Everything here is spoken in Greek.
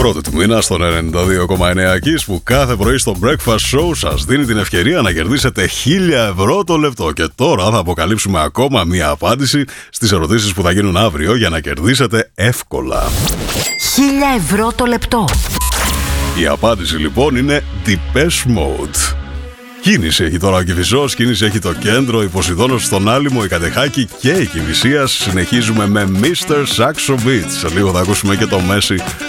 Πρώτη του μήνα στον 92,9 Kiss, που κάθε πρωί στο Breakfast Show σας δίνει την ευκαιρία να κερδίσετε 1.000 ευρώ το λεπτό. Και τώρα θα αποκαλύψουμε ακόμα μία απάντηση στις ερωτήσεις που θα γίνουν αύριο για να κερδίσετε εύκολα 1.000 ευρώ το λεπτό. Η απάντηση λοιπόν είναι Depeche Mode. Κίνηση έχει τώρα ο Κηφισός, κίνηση έχει το κέντρο, η Ποσειδώνος στον Άλυμο, η Κατεχάκη και η Κηφισίας. Συνεχίζουμε με Mr. Saxo Beat. Σε λίγο θα ακούσουμε και το Messi